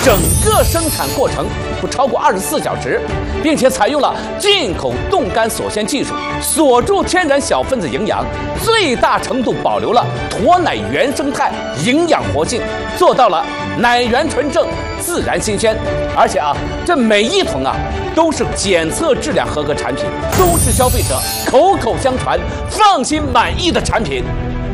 整个生产过程不超过24小时，并且采用了进口冻干锁鲜技术，锁住天然小分子营养，最大程度保留了驼奶原生态营养活性，做到了奶源纯正、自然新鲜。而且这每一桶都是检测质量合格产品，都是消费者口口相传、放心满意的产品。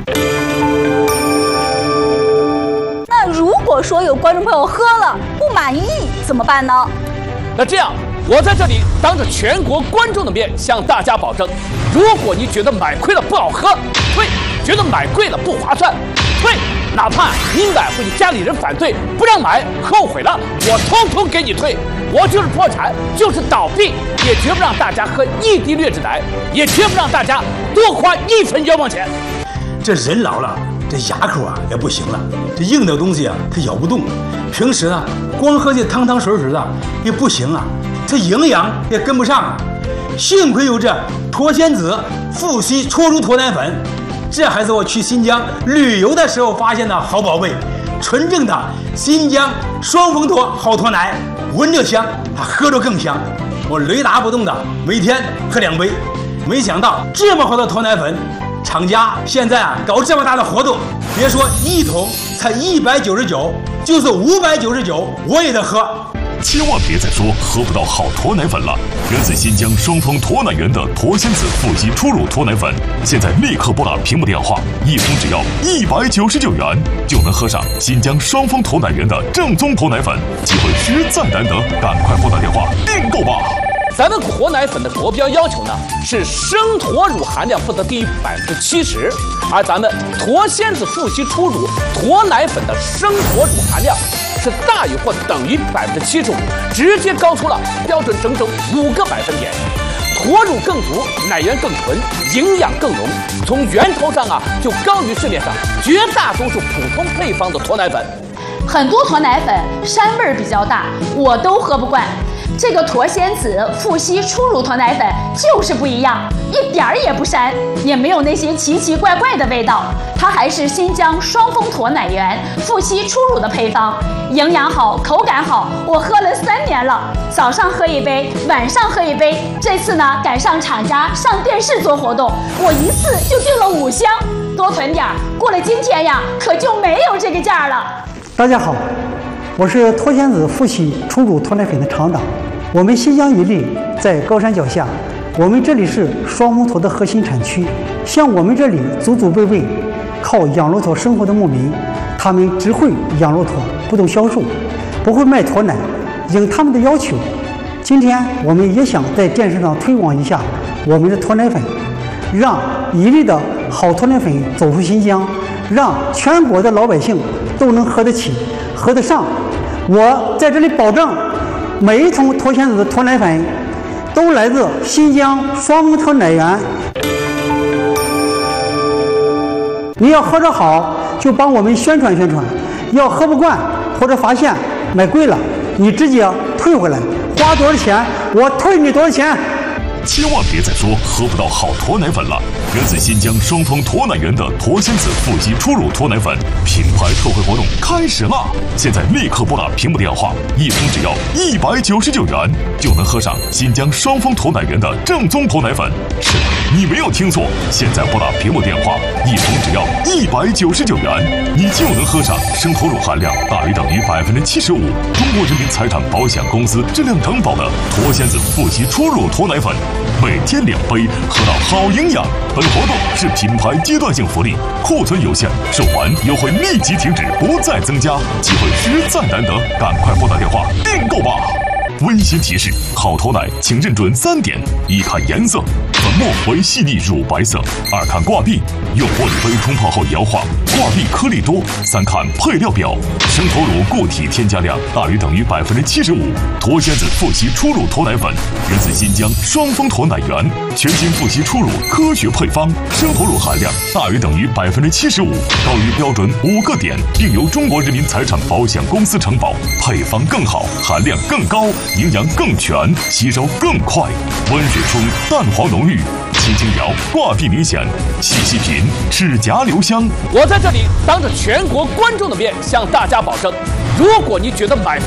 那如果说有观众朋友喝了不满意怎么办呢？ 那这样，我在这里当着全国观众的面向大家保证，如果你觉得买亏了不好喝，退；觉得买贵了不划算，退；哪怕你买回去家里人反对不让买，后悔了，我通通给你退。我就是破产，就是倒闭，也绝不让大家喝1滴劣质奶，也绝不让大家多花1分冤枉钱。 这人老了，这牙口也不行了，这硬的东西它咬不动。平时呢，光喝这汤汤水水的也不行这营养也跟不上幸亏有这驼仙子富硒初乳驼奶粉，这还是我去新疆旅游的时候发现的好宝贝，纯正的新疆双峰驼好驼奶，闻着香，喝着更香。我雷打不动的每天喝2杯，没想到这么好的驼奶粉，厂家现在搞这么大的活动，别说1桶才199，就是599我也得喝。 千万别再说喝不到好驼奶粉了！源自新疆双峰驼奶源的驼仙子富硒初乳驼奶粉，现在立刻拨打屏幕电话，1桶只要199元，就能喝上新疆双峰驼奶源的正宗驼奶粉，机会实在难得，赶快拨打电话订购吧！ 咱们驼奶粉的国标要求呢是生驼乳含量不得低于70%，而咱们驼仙子富硒初乳驼奶粉的生驼乳含量是大于或等于75%，直接高出了标准整整5个百分点。驼乳更足，奶源更纯，营养更浓，从源头上就高于市面上绝大多数普通配方的驼奶粉。 很多驼奶粉膻味比较大，我都喝不惯。这个驼仙子富硒初乳驼奶粉就是不一样，一点儿也不膻，也没有那些奇奇怪怪的味道。它还是新疆双峰驼奶源富硒初乳的配方，营养好，口感好，我喝了3年了，早上喝1杯，晚上喝1杯。这次呢赶上厂家上电视做活动，我一次就订了5箱，多囤点儿，过了今天可就没有这个价了。 大家好，我是驼仙子富硒初乳驼奶粉的厂长。我们新疆伊犁在高山脚下，我们这里是双峰驼的核心产区。像我们这里祖祖辈辈靠养骆驼生活的牧民，他们只会养骆驼，不懂销售，不会卖驼奶。应他们的要求，今天我们也想在电视上推广一下我们的驼奶粉，让伊犁的好驼奶粉走出新疆，让全国的老百姓都能喝得起、喝得上。我在这里保证，每一桶驼仙子的驼奶粉都来自新疆双峰驼奶源。你要喝着好，就帮我们宣传宣传；要喝不惯或者发现买贵了，你直接退回来，花多少钱我退你多少钱。 千万别再说喝不到好驼奶粉了！源自新疆双峰驼奶源的驼仙子富硒初乳驼奶粉品牌特惠活动开始了！现在立刻拨打屏幕电话，1桶只要199元，就能喝上新疆双峰驼奶源的正宗驼奶粉。是的，你没有听错，现在拨打屏幕电话，1桶只要199元，你就能喝上生驼乳含量大于等于75%，中国人民财产保险公司质量承保的驼仙子富硒初乳驼奶粉。每天2杯，喝到好营养。本活动是品牌阶段性福利，库存有限，售完优惠立即停止，不再增加，机会实在难得，赶快拨打电话订购吧！温馨提示：好驼奶请认准3点：一看颜色，粉末为细腻乳白色；二看挂壁，用玻璃杯冲泡后摇化，挂壁颗粒多；三看配料表，生驼乳固体添加量大于等于75%。驼仙子富硒初乳驼奶粉源自新疆双峰驼奶源，全新富硒初乳科学配方，生驼乳含量大于等于75%，高于标准5个点，并由中国人民财产保险公司承保，配方更好，含量更高，营养更全，吸收更快。温水冲，蛋黄浓郁，轻轻摇，挂壁明显，细细品，齿颊留香。 我在这里当着全国观众的面向大家保证，如果你觉得买